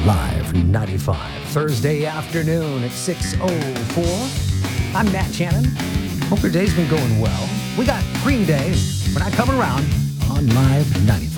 Live 95, Thursday afternoon at 6:04. I'm Matt Shannon. Hope your day's been going well. We got Green Day when I come around on Live 95.